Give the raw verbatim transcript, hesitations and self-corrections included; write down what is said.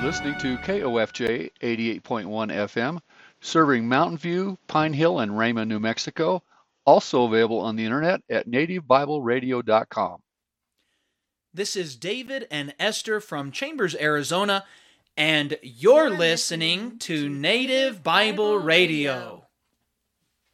listening to K O F J eighty-eight point one F M, serving Mountain View, Pine Hill, and Raymond, New Mexico. Also available on the internet at native bible radio dot com. This is David and Esther from Chambers, Arizona, and you're listening to Native Bible Radio.